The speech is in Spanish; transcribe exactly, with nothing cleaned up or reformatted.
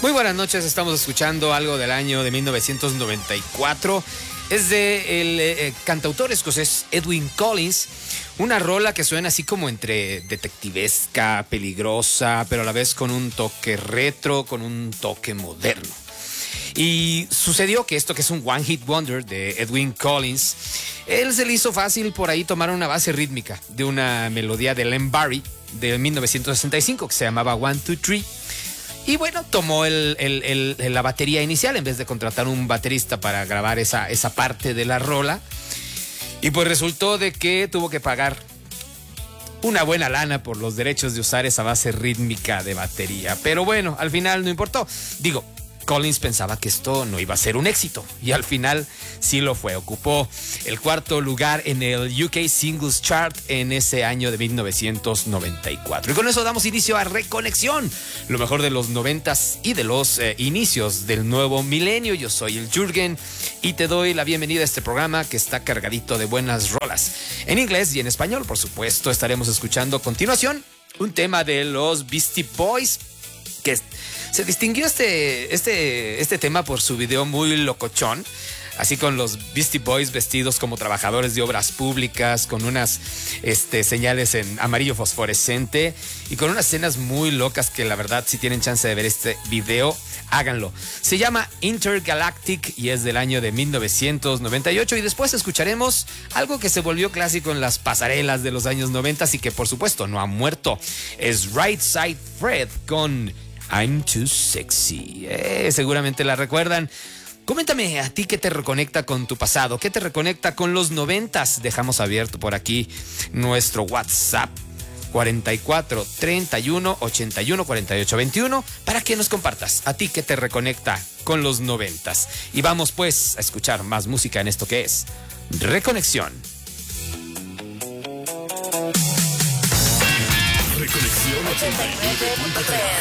Muy buenas noches, estamos escuchando algo del año de mil novecientos noventa y cuatro. Es de el eh, cantautor escocés Edwyn Collins. Una rola que suena así como entre detectivesca, peligrosa, pero a la vez con un toque retro, con un toque moderno. Y sucedió que esto que es un One Hit Wonder de Edwyn Collins, él se le hizo fácil por ahí tomar una base rítmica de una melodía de Len Barry de mil novecientos sesenta y cinco que se llamaba One, Two, Three. Y bueno, tomó el, el, el, la batería inicial en vez de contratar un baterista para grabar esa, esa parte de la rola. Y pues resultó de que tuvo que pagar una buena lana por los derechos de usar esa base rítmica de batería. Pero bueno, al final no importó. Digo, Collins pensaba que esto no iba a ser un éxito y al final sí lo fue. Ocupó el cuarto lugar en el U K Singles Chart en ese año de mil novecientos noventa y cuatro. Y con eso damos inicio a Reconexión, lo mejor de los noventas y de los eh, inicios del nuevo milenio. Yo soy el Jürgen y te doy la bienvenida a este programa que está cargadito de buenas rolas. En inglés y en español, por supuesto, estaremos escuchando a continuación un tema de los Beastie Boys que se distinguió este, este, este tema por su video muy locochón, así con los Beastie Boys vestidos como trabajadores de obras públicas, con unas este, señales en amarillo fosforescente y con unas escenas muy locas que la verdad si tienen chance de ver este video, háganlo. Se llama Intergalactic y es del año de mil novecientos noventa y ocho y después escucharemos algo que se volvió clásico en las pasarelas de los años noventa y que por supuesto no ha muerto. Es Right Side Fred con I'm Too Sexy. Eh, seguramente la recuerdan. Coméntame a ti qué te reconecta con tu pasado, qué te reconecta con los noventas. Dejamos abierto por aquí nuestro WhatsApp cuarenta y cuatro, treinta y uno, ochenta y uno, cuarenta y ocho, veintiuno para que nos compartas a ti qué te reconecta con los noventas. Y vamos pues a escuchar más música en esto que es Reconexión. Reconexión ochenta y nueve punto tres.